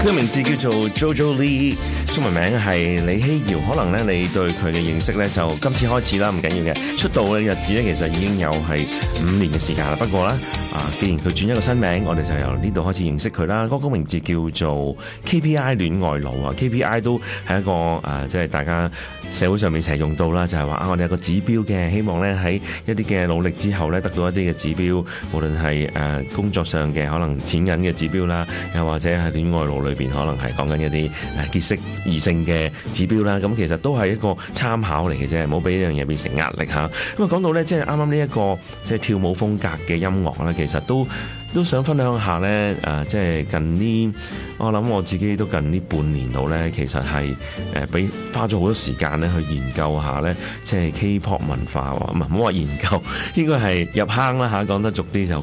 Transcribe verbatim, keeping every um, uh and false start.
佢名字叫做 JoJo Lee， 中文名係李希堯。可能咧你對佢嘅認識咧就今次開始啦，唔緊要嘅。出道嘅日子咧其實已經有係五年嘅時間啦。不過咧啊，既然佢轉一個新名，我哋就由呢度開始認識佢啦。歌曲名字叫做 K P I 戀愛腦啊 ，K P I 都係一個誒，即係大家社會上面成日用到啦，就係話啊，我哋有個指標嘅，希望咧喺一啲嘅努力之後咧得到一啲嘅指標，無論係誒工作上嘅可能錢銀嘅指標啦，又或者係戀愛腦裏邊可能係講緊一啲誒結識異性嘅指標啦。咁其實都係一個參考嚟嘅啫，唔好俾呢樣嘢變成壓力嚇。咁啊講到咧，即係啱啱呢一個即係跳舞風格嘅音樂咧，其實都都想分享下咧誒，即係近呢，我諗我自己都近呢半年度咧，其實係誒俾花咗好多時間咧去研究下咧，即係 K-pop 文化，唔係唔好話研究，應該係入坑啦嚇，講得俗啲就。